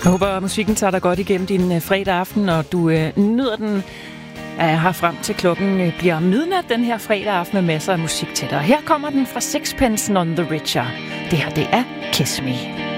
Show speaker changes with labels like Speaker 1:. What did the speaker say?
Speaker 1: Jeg håber, at musikken tager dig godt igennem din fredag aften, og du nyder den her frem til klokken bliver midnat den her fredag aften med masser af musik til dig. Her kommer den fra Sixpence None the Richer. Det her, det er Kiss Me.